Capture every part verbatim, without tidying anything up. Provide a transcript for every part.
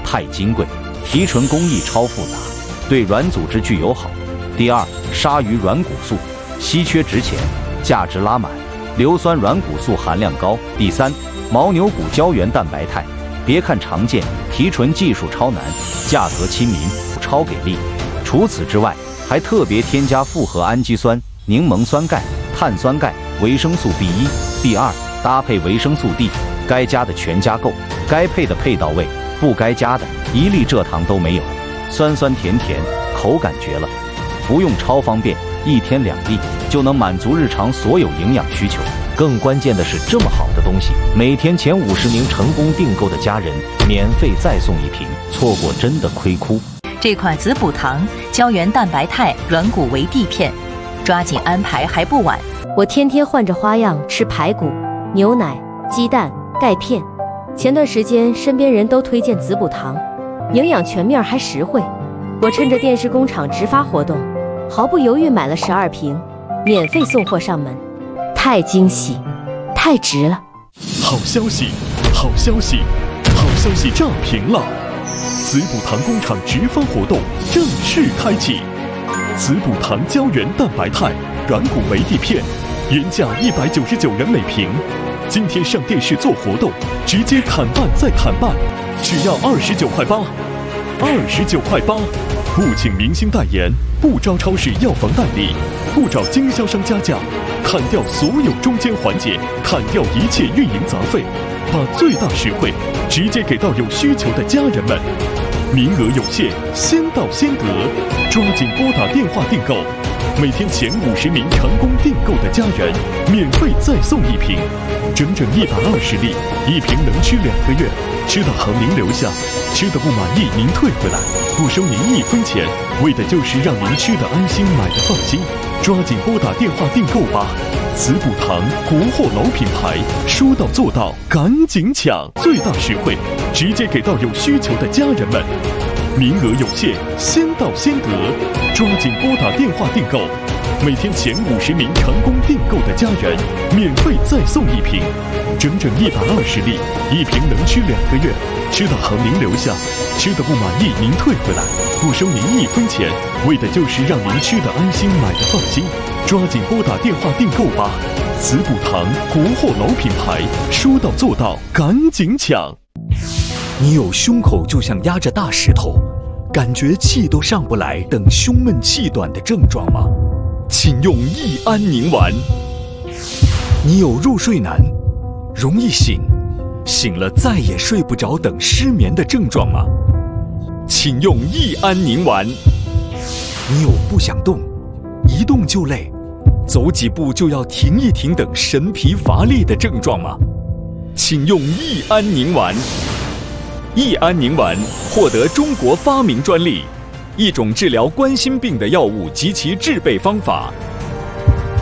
太金贵，提纯工艺超复杂，对软组织具有好。第二，鲨鱼软骨素，稀缺值钱，价值拉满，硫酸软骨素含量高。第三，牦牛骨胶原蛋白肽，别看常见，提纯技术超难，价格亲民，超给力。除此之外，还特别添加复合氨基酸、柠檬酸钙、碳酸钙、维生素 B 一。第二，搭配维生素 D， 该加的全加够，该配的配到位，不该加的一粒蔗糖都没有，酸酸甜甜，口感绝了。服用超方便，一天两粒就能满足日常所有营养需求。更关键的是，这么好的东西，每天前五十名成功订购的家人免费再送一瓶，错过真的亏哭。 这款滋补糖胶原蛋白肽软骨维 D 片，抓紧安排还不晚。 我天天换着花样吃排骨、牛奶、鸡蛋、钙片。前段时间身边人都推荐滋补糖，营养全面还实惠。我趁着电视工厂直发活动，毫不犹豫买了十二瓶，免费送货上门，太惊喜，太值了！ 好消息，好消息，好消息炸屏了！滋补糖工厂直发活动正式开启，滋补糖胶原蛋白肽软骨维 D 片，原价一百九十九元每瓶，今天上电视做活动，直接砍半再砍半，只要二十九块八，二十九块八。不请明星代言，不招超市药房代理，不找经销商加价，砍掉所有中间环节，砍掉一切运营杂费，把最大实惠直接给到有需求的家人们。名额有限，先到先得，抓紧拨打电话订购。每天前五十名成功订购的家人，免费再送一瓶，整整一百二十粒，一瓶能吃两个月。吃到好您留下，吃的不满意您退回来，不收您一分钱，为的就是让您吃的安心，买的放心。抓紧拨打电话订购吧！滋补糖国货老品牌，说到做到，赶紧抢，最大实惠，直接给到有需求的家人们。名额有限，先到先得，抓紧拨打电话订购。每天前五十名成功订购的家人，免费再送一瓶，整整一百二十粒，一瓶能吃两个月。吃的好您留下，吃的不满意您退回来，不收您一分钱，为的就是让您吃的安心，买的放心。抓紧拨打电话订购吧！滋补糖国货老品牌，说到做到，赶紧抢！ 你有胸口就像压着大石头，感觉气都上不来等胸闷气短的症状吗？请用益安宁丸。你有入睡难、容易醒、醒了再也睡不着等失眠的症状吗？请用益安宁丸。你有不想动、一动就累、走几步就要停一停等神疲乏力的症状吗？请用益安宁丸。益安宁丸获得中国发明专利，一种治疗冠心病的药物及其制备方法。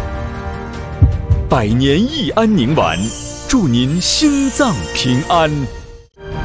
百年益安宁丸，祝您心脏平安。